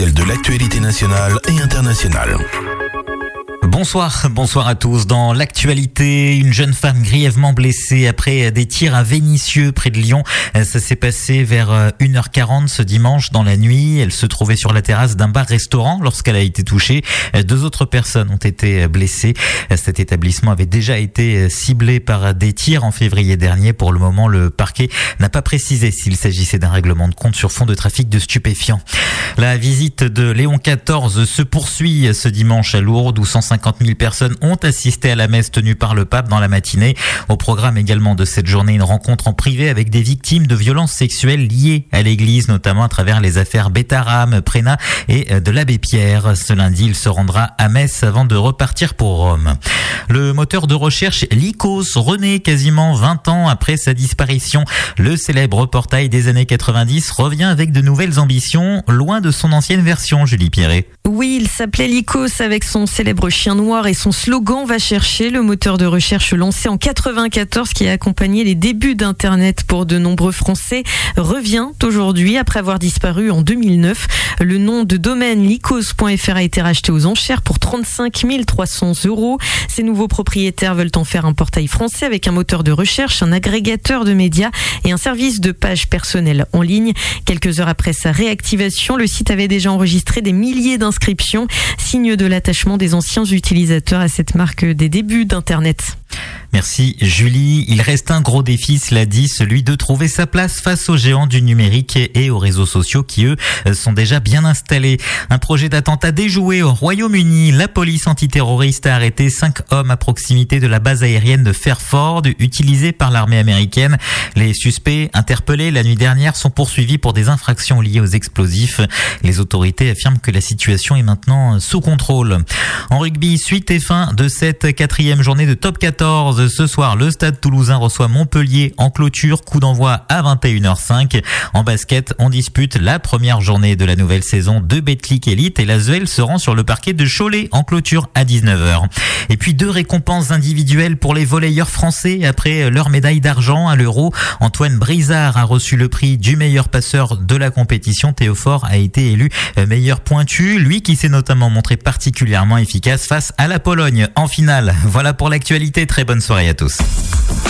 Celle de l'actualité nationale et internationale. Bonsoir à tous. Dans l'actualité, une jeune femme grièvement blessée après des tirs à Vénissieux près de Lyon. Ça s'est passé vers 1h40 ce dimanche dans la nuit. Elle se trouvait sur la terrasse d'un bar-restaurant lorsqu'elle a été touchée. 2 autres personnes ont été blessées. Cet établissement avait déjà été ciblé par des tirs en février dernier. Pour le moment, le parquet n'a pas précisé s'il s'agissait d'un règlement de compte sur fond de trafic de stupéfiants. La visite de Léon XIV se poursuit ce dimanche à Lourdes où 150 000 personnes ont assisté à la messe tenue par le pape dans la matinée. Au programme également de cette journée, une rencontre en privé avec des victimes de violences sexuelles liées à l'église, notamment à travers les affaires Bétaram, Prénat et de l'abbé Pierre. Ce lundi, il se rendra à Metz avant de repartir pour Rome. Le moteur de recherche Lycos renaît quasiment 20 ans après sa disparition. Le célèbre portail des années 90 revient avec de nouvelles ambitions, loin de son ancienne version, Julie Pierret. Oui, il s'appelait Lycos avec son célèbre chien noir et son slogan « Va chercher », le moteur de recherche lancé en 94 qui a accompagné les débuts d'Internet pour de nombreux Français revient aujourd'hui après avoir disparu en 2009. Le nom de domaine lycos.fr a été racheté aux enchères pour 35 300 €. Ces nouveaux propriétaires veulent en faire un portail français avec un moteur de recherche, un agrégateur de médias et un service de pages personnelles en ligne. Quelques heures après sa réactivation, le site avait déjà enregistré des milliers d'inscriptions, signe de l'attachement des anciens utilisateurs à cette marque des débuts d'Internet. Merci Julie. Il reste un gros défi, cela dit, celui de trouver sa place face aux géants du numérique et aux réseaux sociaux qui, eux, sont déjà bien installés. Un projet d'attentat déjoué au Royaume-Uni. La police antiterroriste a arrêté 5 hommes à proximité de la base aérienne de Fairford, utilisée par l'armée américaine. Les suspects interpellés la nuit dernière sont poursuivis pour des infractions liées aux explosifs. Les autorités affirment que la situation est maintenant sous contrôle. En rugby, suite et fin de cette 4e journée de top 14. Ce soir, le Stade Toulousain reçoit Montpellier en clôture, coup d'envoi à 21h05. En basket, on dispute la première journée de la nouvelle saison de Betclic Elite et l'Asvel se rend sur le parquet de Cholet en clôture à 19h. Et puis 2 récompenses individuelles pour les volleyeurs français après leur médaille d'argent à l'Euro. Antoine Brizard a reçu le prix du meilleur passeur de la compétition. Théo Faure a été élu meilleur pointu, lui qui s'est notamment montré particulièrement efficace face à la Pologne en finale. Voilà pour l'actualité. Très bonne soirée à tous.